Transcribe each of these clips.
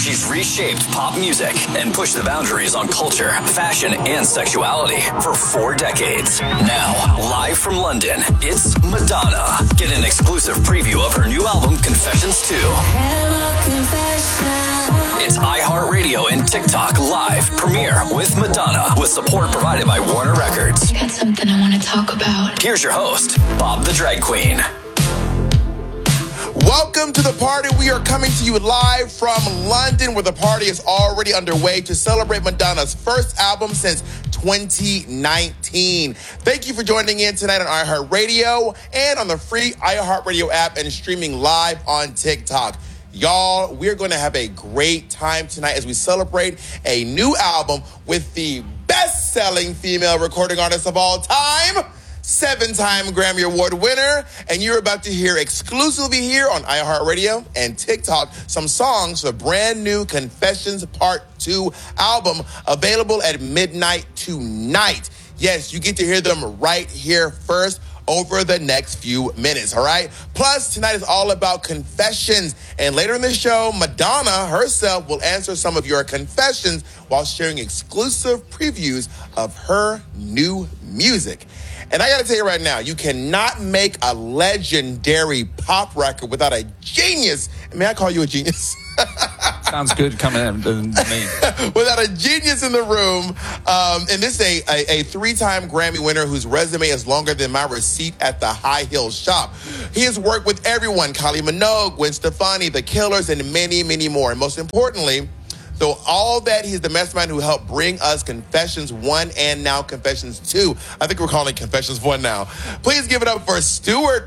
She's reshaped pop music and pushed the boundaries on culture, fashion, and sexuality for 4 decades. Now, live from London, it's Madonna. Get an exclusive preview of her new album, Confessions 2. It's iHeartRadio and TikTok live premiere with Madonna, with support provided by Warner Records. I got something I want to talk about. Here's your host, Bob the Drag Queen. Welcome to the party. We are coming to you live from London, where the party is already underway to celebrate Madonna's first album since 2019. Thank you for joining in tonight on iHeartRadio and on the free iHeartRadio app and streaming live on TikTok. Y'all, we're going to have a great time tonight as we celebrate a new album with the best-selling female recording artist of all time, 7-time Grammy Award winner, and you're about to hear exclusively here on iHeartRadio and TikTok some songs for the brand new Confessions Part 2 album, available at midnight tonight. Yes, you get to hear them right here first over the next few minutes, all right? Plus, tonight is all about confessions, and later in the show, Madonna herself will answer some of your confessions while sharing exclusive previews of her new music. And I gotta tell you right now, you cannot make a legendary pop record without a genius. May I call you a genius? Sounds good coming in to me. Without a genius in the room. And this is a 3-time Grammy winner whose resume is longer than my receipt at the high heel shop. He has worked with everyone: Kylie Minogue, Gwen Stefani, The Killers, and many, many more. And most importantly, so all that, he's the mastermind who helped bring us Confessions 1 and now Confessions 2. I think we're calling it Confessions 1 now. Please give it up for Stuart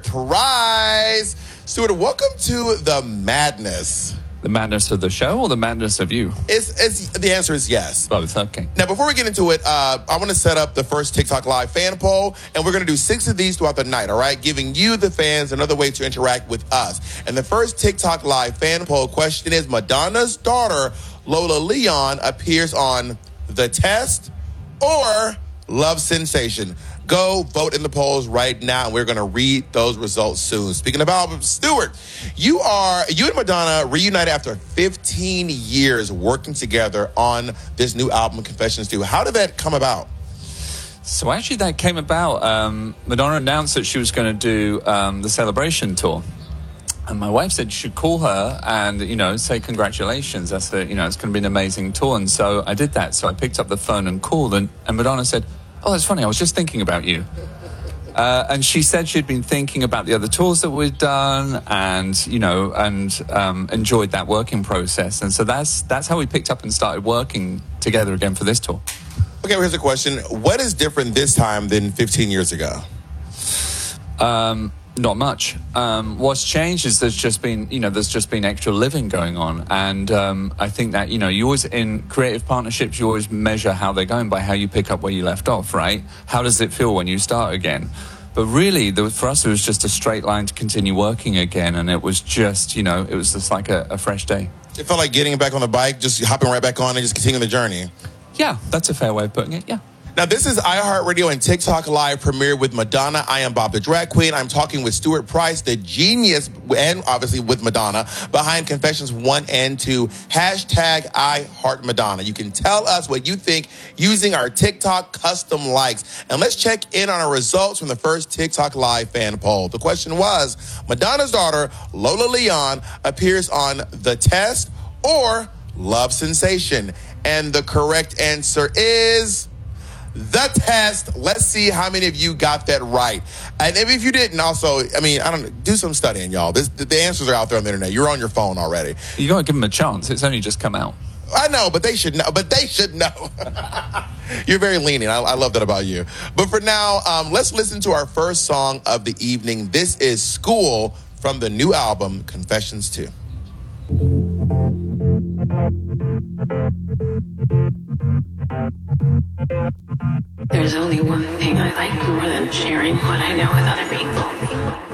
Price. Stuart, welcome to the madness. The madness of the show or the madness of you? The answer is yes. Both, okay. Now, before we get into it, I want to set up the first TikTok Live fan poll, and we're going to do 6 of these throughout the night, all right? Giving you, the fans, another way to interact with us. And the first TikTok Live fan poll question is, Madonna's daughter, Lola Leon, appears on The Test or Love Sensation. Go vote in the polls right now, and we're going to read those results soon. Speaking of albums, Stuart, you and Madonna reunited after 15 years working together on this new album, Confessions 2. How did that come about? So actually that came about, Madonna announced that she was going to do the Celebration tour. And my wife said you should call her and, say congratulations. That's it's going to be an amazing tour. And so I did that. So I picked up the phone and called, and Madonna said, "Oh, that's funny. I was just thinking about you." And she said she'd been thinking about the other tours that we'd done and enjoyed that working process. And so that's how we picked up and started working together again for this tour. Okay, well, here's a question. What is different this time than 15 years ago? Not much. What's changed is there's just been extra living going on. And I think that, you always, in creative partnerships, you always measure how they're going by how you pick up where you left off, right? How does it feel when you start again? But really, for us, it was just a straight line to continue working again. And it was just, it was just like a fresh day. It felt like getting back on the bike, just hopping right back on and just continuing the journey. Yeah, that's a fair way of putting it, yeah. Now, this is iHeartRadio and TikTok Live premiere with Madonna. I am Bob the Drag Queen. I'm talking with Stuart Price, the genius, and obviously with Madonna, behind Confessions 1 and 2. Hashtag iHeartMadonna. You can tell us what you think using our TikTok custom likes. And let's check in on our results from the first TikTok Live fan poll. The question was, Madonna's daughter, Lola Leon, appears on The Test or Love Sensation? And the correct answer is The Test. Let's see how many of you got that right. And if you didn't, also, do some studying, y'all. The answers are out there on the internet. You're on your phone already. You got to give them a chance. It's only just come out. I know, but they should know. You're very lenient. I love that about you. But for now, let's listen to our first song of the evening. This is School from the new album, Confessions 2. There's only one thing I like more than sharing what I know with other people.